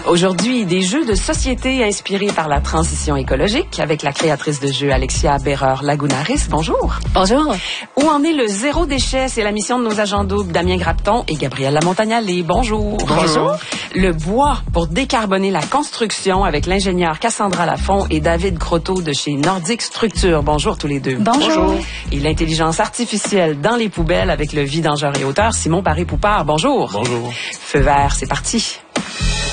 Aujourd'hui, des jeux de société inspirés par la transition écologique avec la créatrice de jeux Alexia Béreur-Lagunaris. Bonjour. Bonjour. Où en est le zéro déchet? C'est la mission de nos agents doubles Damien Grapton et Gabrielle Lamontagnale. Bonjour. Bonjour. Le bois pour décarboner la construction avec l'ingénieur Cassandra Lafont et David Croteau de chez Nordic Structure. Bonjour tous les deux. Bonjour. Et l'intelligence artificielle dans les poubelles avec le vidangeur et auteur Simon Paré-Poupard. Bonjour. Bonjour. Feu vert, c'est parti.